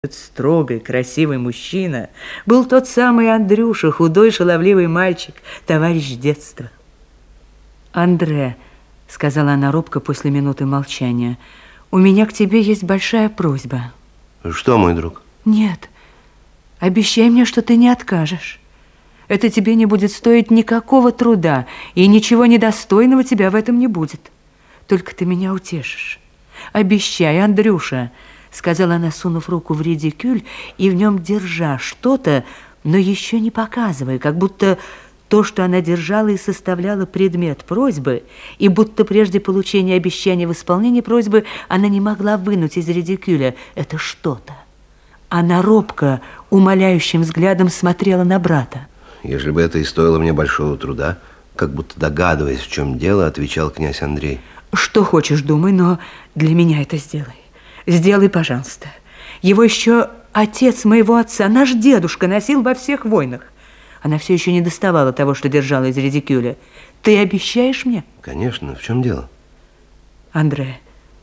Этот строгий, красивый мужчина был тот самый Андрюша, худой, шаловливый мальчик, товарищ детства. «Андре», — сказала она робко после минуты молчания, — «у меня к тебе есть большая просьба». Что, мой друг? Нет, обещай мне, что ты не откажешь. Это тебе не будет стоить никакого труда, и ничего недостойного тебя в этом не будет. Только ты меня утешишь. Обещай, Андрюша, — сказала она, сунув руку в редикюль и в нем держа что-то, но еще не показывая, как будто то, что она держала, и составляло предмет просьбы, и будто прежде получения обещания в исполнении просьбы она не могла вынуть из редикюля это что-то. Она робко, умоляющим взглядом смотрела на брата. Если бы это и стоило мне большого труда, как будто догадываясь, в чем дело, отвечал князь Андрей. Что хочешь, думай, но для меня это сделай. Сделай, пожалуйста. Его еще отец моего отца, наш дедушка, носил во всех войнах. Она все еще не доставала того, что держала из редикюля. Ты обещаешь мне? Конечно. В чем дело? Андре,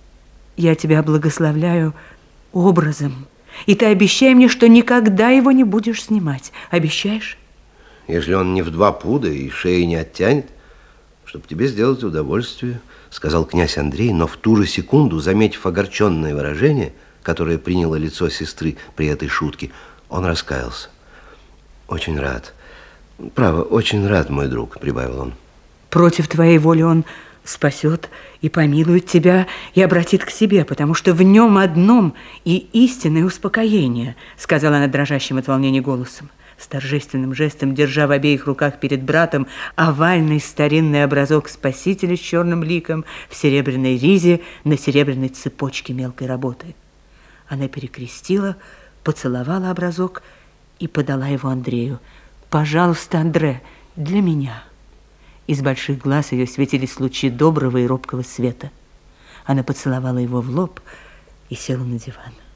я тебя благословляю образом. И ты обещай мне, что никогда его не будешь снимать. Обещаешь? Если он не в 2 пуда и шеи не оттянет, чтобы тебе сделать удовольствие, сказал князь Андрей, но в ту же секунду, заметив огорченное выражение, которое приняло лицо сестры при этой шутке, он раскаялся. Очень рад. Право, очень рад, мой друг, прибавил он. Против твоей воли он спасет и помилует тебя и обратит к себе, потому что в нем одном и истинное успокоение, сказала она дрожащим от волнения голосом, с торжественным жестом, держа в обеих руках перед братом овальный старинный образок Спасителя с черным ликом в серебряной ризе на серебряной цепочке мелкой работы. Она перекрестила, поцеловала образок и подала его Андрею. «Пожалуйста, Андре, для меня». Из больших глаз ее светились лучи доброго и робкого света. Она поцеловала его в лоб и села на диван.